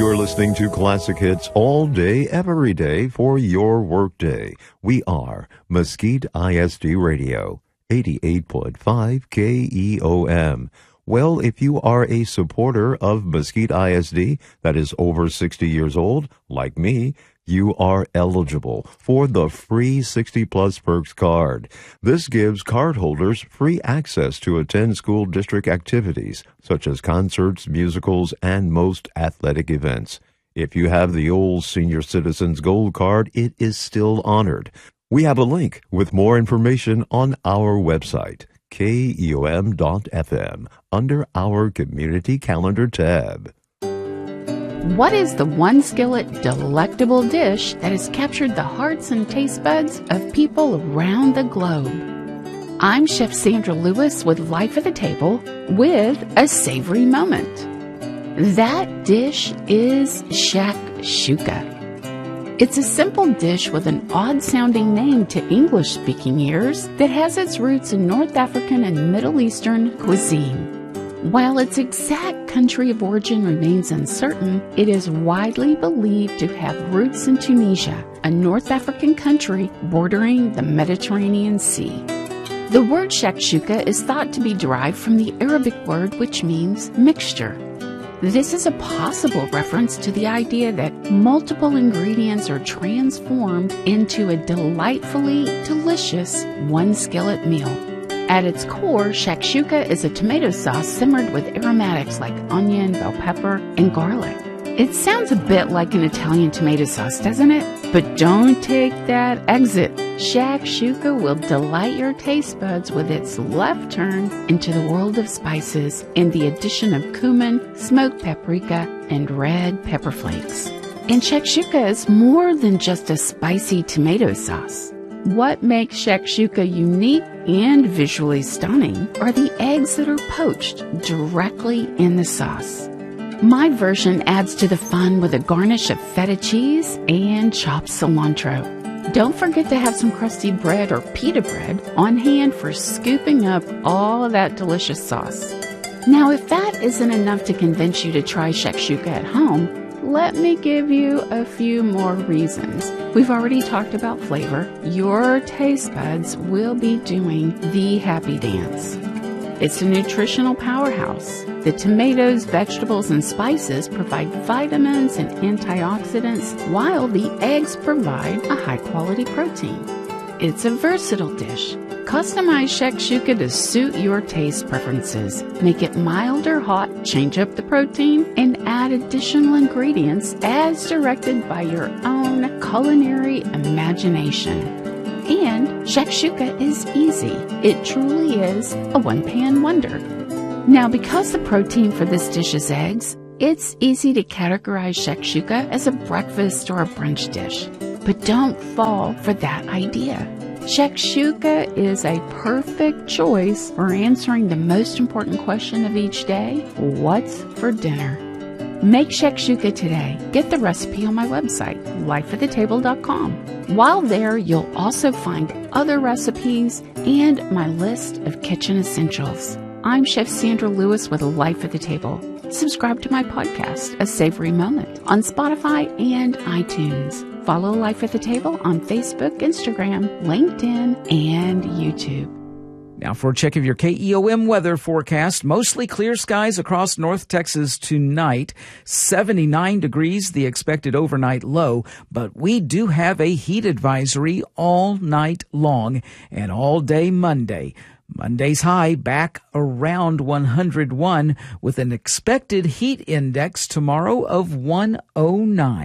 You're listening to Classic Hits all day, every day for your workday. We are Mesquite ISD Radio, 88.5 KEOM. Well, if you are a supporter of Mesquite ISD that is over 60 years old, like me, you are eligible for the free 60 Plus Perks card. This gives cardholders free access to attend school district activities, such as concerts, musicals, and most athletic events. If you have the old Senior Citizens Gold Card, it is still honored. We have a link with more information on our website, keom.fm, under our Community Calendar tab. What is the one skillet delectable dish that has captured the hearts and taste buds of people around the globe? I'm Chef Sandra Lewis with Life at the Table with a savory moment. That dish is shakshuka. It's a simple dish with an odd-sounding name to English-speaking ears that has its roots in North African and Middle Eastern cuisine. While its exact country of origin remains uncertain, it is widely believed to have roots in Tunisia, a North African country bordering the Mediterranean Sea. The word shakshuka is thought to be derived from the Arabic word which means mixture. This is a possible reference to the idea that multiple ingredients are transformed into a delightfully delicious one-skillet meal. At its core, shakshuka is a tomato sauce simmered with aromatics like onion, bell pepper, and garlic. It sounds a bit like an Italian tomato sauce, doesn't it? But don't take that exit. Shakshuka will delight your taste buds with its left turn into the world of spices and the addition of cumin, smoked paprika, and red pepper flakes. And shakshuka is more than just a spicy tomato sauce. What makes shakshuka unique and visually stunning are the eggs that are poached directly in the sauce. My version adds to the fun with a garnish of feta cheese and chopped cilantro. Don't forget to have some crusty bread or pita bread on hand for scooping up all of that delicious sauce. Now, if that isn't enough to convince you to try shakshuka at home, let me give you a few more reasons. We've already talked about flavor. Your taste buds will be doing the happy dance. It's a nutritional powerhouse. The tomatoes, vegetables, and spices provide vitamins and antioxidants, while the eggs provide a high-quality protein. It's a versatile dish. Customize shakshuka to suit your taste preferences. Make it mild or hot, change up the protein, and add additional ingredients as directed by your own culinary imagination. And shakshuka is easy. It truly is a one-pan wonder. Now, because the protein for this dish is eggs, it's easy to categorize shakshuka as a breakfast or a brunch dish. But don't fall for that idea. Shakshuka is a perfect choice for answering the most important question of each day: what's for dinner? Make shakshuka today. Get the recipe on my website, lifeatthetable.com. While there, you'll also find other recipes and my list of kitchen essentials. I'm Chef Sandra Lewis with Life at the Table. Subscribe to my podcast, A Savory Moment, on Spotify and iTunes. Follow Life at the Table on Facebook, Instagram, LinkedIn, and YouTube. Now for a check of your KEOM weather forecast. Mostly clear skies across North Texas tonight. 79 degrees, the expected overnight low. But we do have a heat advisory all night long and all day Monday. Monday's high back around 101 with an expected heat index tomorrow of 109.